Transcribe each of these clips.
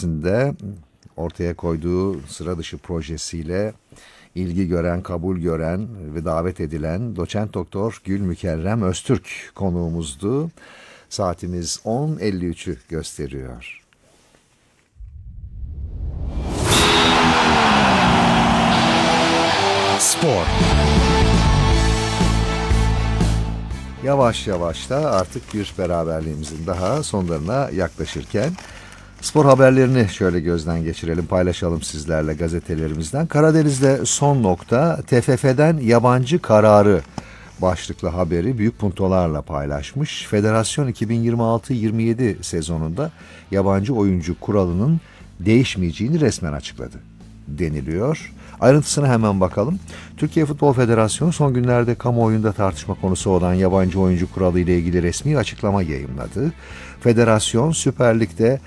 öncesinde ortaya koyduğu sıra dışı projesiyle ilgi gören, kabul gören ve davet edilen doçent doktor Gül Mükerrem Öztürk konuğumuzdu. Saatimiz 10.53'ü gösteriyor. Spor. Yavaş yavaş da artık bir beraberliğimizin daha sonlarına yaklaşırken spor haberlerini şöyle gözden geçirelim, paylaşalım sizlerle gazetelerimizden. Karadeniz'de son nokta, TFF'den yabancı kararı başlıklı haberi büyük puntolarla paylaşmış. Federasyon 2026-27 sezonunda yabancı oyuncu kuralının değişmeyeceğini resmen açıkladı deniliyor. Ayrıntısına hemen bakalım. Türkiye Futbol Federasyonu son günlerde kamuoyunda tartışma konusu olan yabancı oyuncu kuralı ile ilgili resmi açıklama yayımladı. Federasyon Süper Lig'de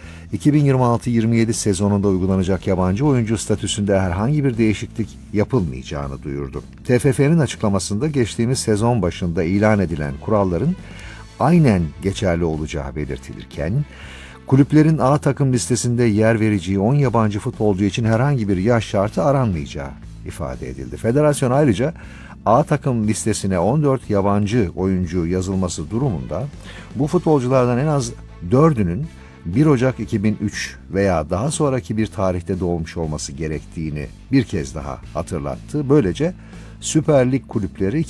2026-27 sezonunda uygulanacak yabancı oyuncu statüsünde herhangi bir değişiklik yapılmayacağını duyurdu. TFF'nin açıklamasında geçtiğimiz sezon başında ilan edilen kuralların aynen geçerli olacağı belirtilirken, kulüplerin A takım listesinde yer vereceği 10 yabancı futbolcu için herhangi bir yaş şartı aranmayacağı ifade edildi. Federasyon ayrıca A takım listesine 14 yabancı oyuncu yazılması durumunda bu futbolculardan en az 4'ünün 1 Ocak 2003 veya daha sonraki bir tarihte doğmuş olması gerektiğini bir kez daha hatırlattı. Böylece Süper Lig kulüpleri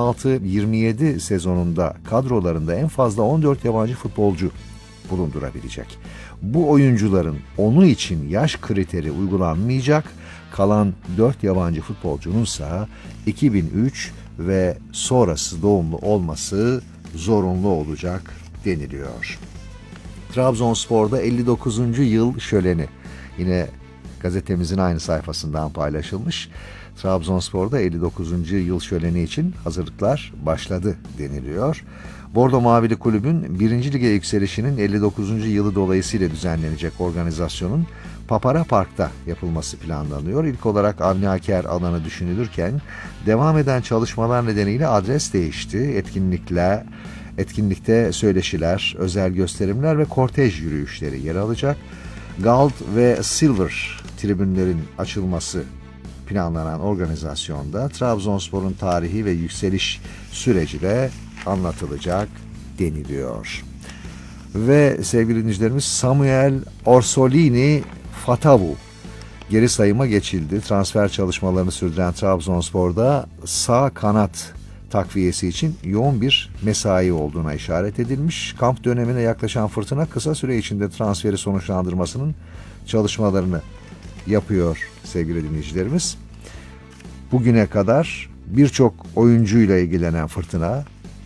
2026-27 sezonunda kadrolarında en fazla 14 yabancı futbolcu bulundurabilecek. Bu oyuncuların onu için yaş kriteri uygulanmayacak, kalan 4 yabancı futbolcununsa 2003 ve sonrası doğumlu olması zorunlu olacak deniliyor. Trabzonspor'da 59. yıl şöleni yine gazetemizin aynı sayfasından paylaşılmış. Trabzonspor'da 59. yıl şöleni için hazırlıklar başladı deniliyor. Bordo Mavili Kulübün 1. Lige yükselişinin 59. yılı dolayısıyla düzenlenecek organizasyonun Papara Park'ta yapılması planlanıyor. İlk olarak Avni Aker alanı düşünülürken devam eden çalışmalar nedeniyle adres değişti. Etkinlikte söyleşiler, özel gösterimler ve kortej yürüyüşleri yer alacak. Gold ve Silver tribünlerin açılması planlanan organizasyonda Trabzonspor'un tarihi ve yükseliş süreci de anlatılacak deniliyor. Ve sevgili dinleyicilerimiz, Samuel Orsolini Fatavu geri sayıma geçildi. Transfer çalışmalarını sürdüren Trabzonspor'da sağ kanat takviyesi için yoğun bir mesai olduğuna işaret edilmiş. Kamp dönemine yaklaşan fırtına kısa süre içinde transferi sonuçlandırmasının çalışmalarını yapıyor sevgili dinleyicilerimiz. Bugüne kadar birçok oyuncuyla ilgilenen fırtına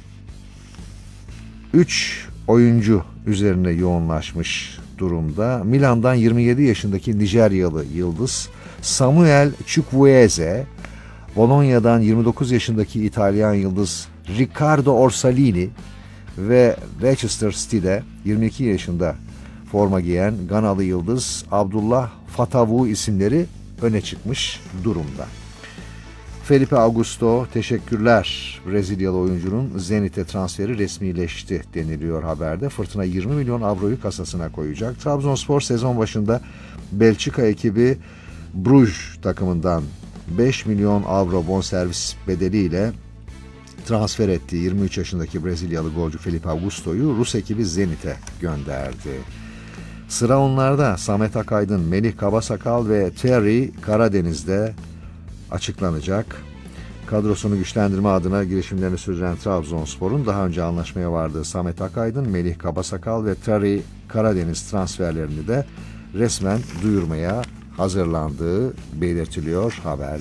3 oyuncu üzerine yoğunlaşmış durumda. Milan'dan 27 yaşındaki Nijeryalı yıldız Samuel Chukwueze, Bologna'dan 29 yaşındaki İtalyan yıldız Riccardo Orsolini ve Leicester City'de 22 yaşında forma giyen Ganalı yıldız Abdullah Fatavu isimleri öne çıkmış durumda. Felipe Augusto teşekkürler. Brezilyalı oyuncunun Zenit'e transferi resmileşti deniliyor haberde. Fırtına 20 milyon avroyu kasasına koyacak. Trabzonspor sezon başında Belçika ekibi Bruges takımından 5 milyon avro bonservis bedeliyle transfer ettiği 23 yaşındaki Brezilyalı golcü Felipe Augusto'yu Rus ekibi Zenit'e gönderdi. Sıra onlarda. Samet Akaydın, Melih Kabasakal ve Terry Karadeniz'de açıklanacak. Kadrosunu güçlendirme adına girişimlerini sürdüren Trabzonspor'un daha önce anlaşmaya vardığı Samet Akaydın, Melih Kabasakal ve Terry Karadeniz transferlerini de resmen duyurmaya hazırlandığı belirtiliyor haberde.